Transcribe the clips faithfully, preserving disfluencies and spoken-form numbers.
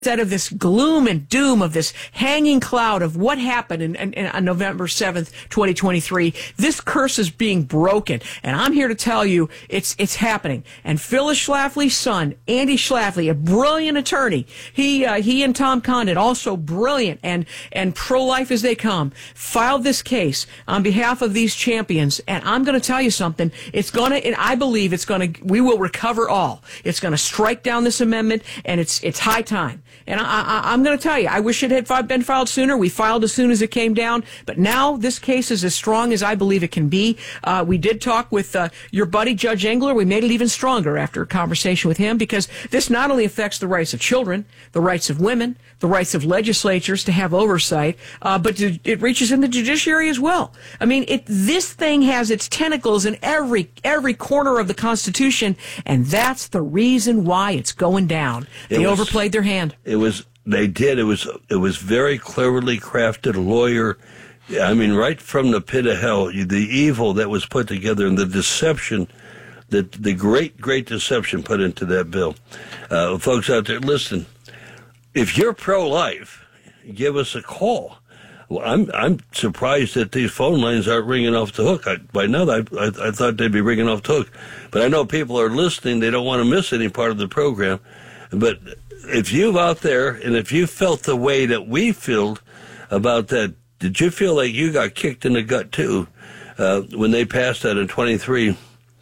Instead of this gloom and doom of this hanging cloud of what happened in, in, in, on November seventh, twenty twenty-three, this curse is being broken. And I'm here to tell you it's it's happening. And Phyllis Schlafly's son, Andy Schlafly, a brilliant attorney, he uh, he and Tom Condon, also brilliant and, and pro-life as they come, filed this case on behalf of these champions. And I'm going to tell you something. It's going to, and I believe it's going to, we will recover all. It's going to strike down this amendment, and it's it's high time. And I, I, I'm going to tell you, I wish it had been filed sooner. We filed as soon as it came down. But now this case is as strong as I believe it can be. Uh, we did talk with uh, your buddy, Judge Engler. We made it even stronger after a conversation with him, because this not only affects the rights of children, the rights of women, the rights of legislatures to have oversight, uh, but it reaches in the judiciary as well. I mean, it, this thing has its tentacles in every every corner of the Constitution, and that's the reason why it's going down. They was, overplayed their hand. It was, they did. It was, it was very cleverly crafted. A lawyer, I mean, right from the pit of hell, the evil that was put together and the deception, the the great, great deception put into that bill. Uh, folks out there, listen. If you're pro-life, give us a call. Well, I'm I'm surprised that these phone lines aren't ringing off the hook. I, by now, I, I I thought they'd be ringing off the hook. But I know people are listening. They don't want to miss any part of the program. But if you've out there, and if you felt the way that we feel about that, did you feel like you got kicked in the gut too uh, when they passed that in twenty-three,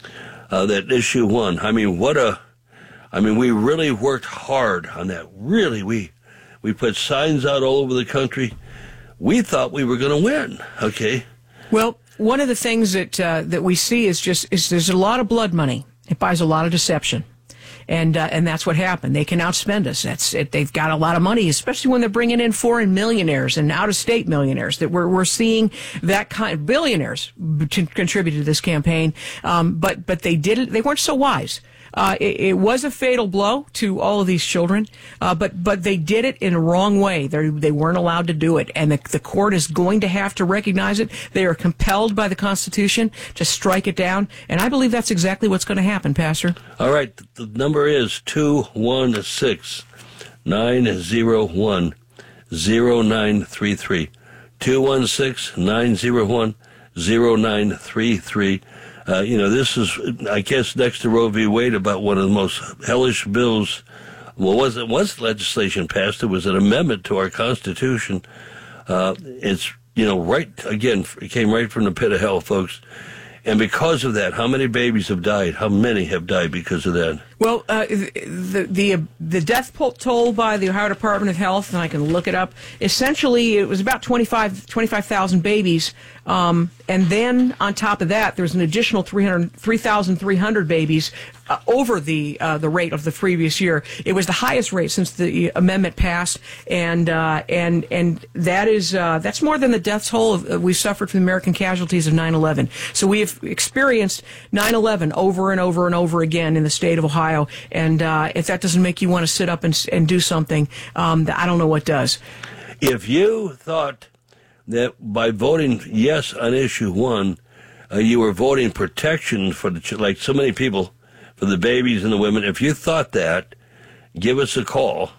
uh, that issue one? I mean, what a... I mean, we really worked hard on that. Really, we we put signs out all over the country. We thought we were going to win. Okay. Well, one of the things that uh, that we see is just is there's a lot of blood money. It buys a lot of deception, and uh, and that's what happened. They can outspend us. That's it. They've got a lot of money, especially when they're bringing in foreign millionaires and out-of-state millionaires. That we're we're seeing that kind of billionaires to contribute to this campaign. Um, but but they did it. They weren't so wise. Uh, it, it was a fatal blow to all of these children, uh, but but they did it in a wrong way. They they weren't allowed to do it, and the, the court is going to have to recognize it. They are compelled by the Constitution to strike it down, and I believe that's exactly what's going to happen, Pastor. All right, the number is two one six, nine zero one, zero nine three three. two one six, nine zero one, zero nine three three. Uh, you know, this is, I guess, next to Roe v. Wade, about one of the most hellish bills. Well, was it once legislation passed? It was an amendment to our Constitution. Uh, it's, you know, right, again, it came right from the pit of hell, folks. And because of that, how many babies have died? How many have died because of that? Well, uh, the the the death toll by the Ohio Department of Health, and I can look it up, essentially it was about twenty-five thousand babies. Um, and then on top of that, there's an additional three thousand three hundred babies uh, over the uh, the rate of the previous year. It was the highest rate since the amendment passed, and uh, and and that is uh, that's more than the death toll of, uh, we suffered from the American casualties of nine eleven. So we have experienced nine eleven over and over and over again in the state of Ohio. And uh, if that doesn't make you want to sit up and, and do something, um, I don't know what does. If you thought that by voting yes on issue one, uh, you were voting protection for the, like so many people, for the babies and the women, if you thought that, give us a call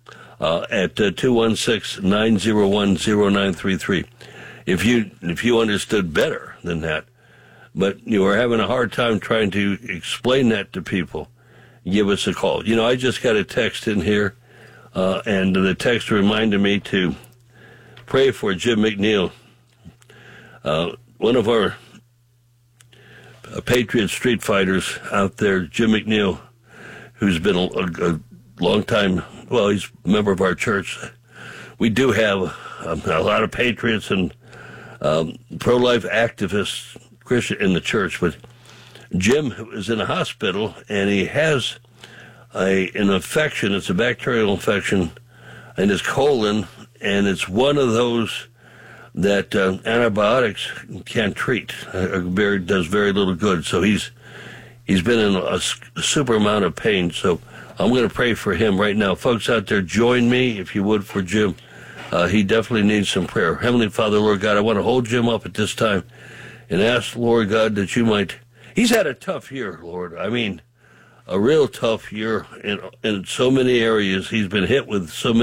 uh, at uh, two one six, nine zero one, zero nine three three. If you if you understood better than that, but you were having a hard time trying to explain that to people, give us a call. You know, I just got a text in here, uh, and the text reminded me to pray for Jim McNeil, uh, one of our uh, Patriot street fighters out there, Jim McNeil, who's been a, a, a long time, well, he's a member of our church. We do have um, a lot of patriots and um, pro-life activists, Christian, in the church, but Jim is in a hospital, and he has a, an infection. It's a bacterial infection in his colon, and it's one of those that uh, antibiotics can't treat. Uh, very, does very little good. So he's he's been in a, a super amount of pain. So I'm going to pray for him right now. Folks out there, join me, if you would, for Jim. Uh, he definitely needs some prayer. Heavenly Father, Lord God, I want to hold Jim up at this time and ask, Lord God, that you might... He's had a tough year, Lord. I mean, a real tough year in in so many areas. He's been hit with so many